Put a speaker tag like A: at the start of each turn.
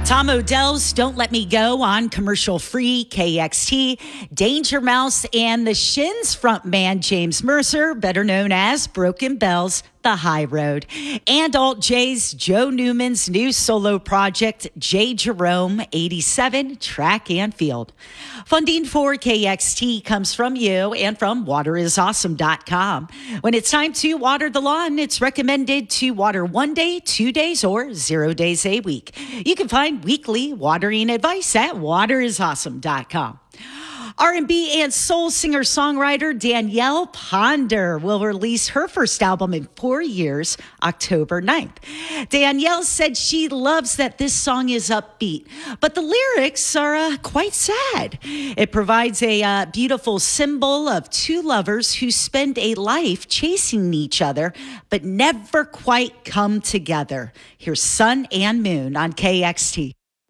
A: Tom Odell's Don't Let Me Go on commercial-free KXT, Danger Mouse, and the Shins frontman James Mercer, better known as Broken Bells, The High Road, and Alt J's Joe Newman's new solo project, J. Jerome 87, Track and Field. Funding for KXT comes from you and from waterisawesome.com. When it's time to water the lawn, it's recommended to water 1 day, 2 days, or 0 days a week. You can find weekly watering advice at waterisawesome.com. R&B and soul singer-songwriter Danielle Ponder will release her first album in 4 years, October 9th. Danielle said she loves that this song is upbeat, but the lyrics are quite sad. It provides a beautiful symbol of two lovers who spend a life chasing each other, but never quite come together. Here's Sun and Moon on KXT.